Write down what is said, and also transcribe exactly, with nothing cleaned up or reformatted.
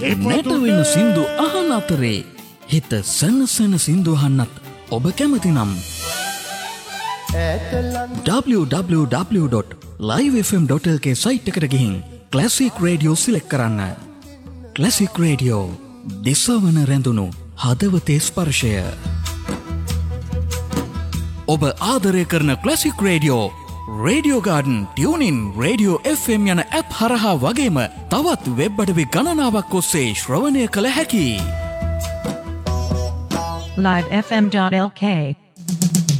නැටවෙන සින්දු අහන අතරේ හිත සනසන සින්දු අහන්නත් ඔබ කැමති නම් double-u double-u double-u dot live f m dot l k site එකට ගිහින් ක්ලාසික් රේඩියෝ සිලෙක්ට් කරන්න. ක්ලාසික් රේඩියෝ දිසවන රැඳුණු හදවතේ ස්පර්ශය. ඔබ ආදරය කරන classic radio radio garden tuning radio F M යන ඇප් හරහා වගේම තවත් වෙබ් අඩවි ගණනාවක් ඔස්සේ ශ්‍රවණය කළ හැකි. live f m dot l k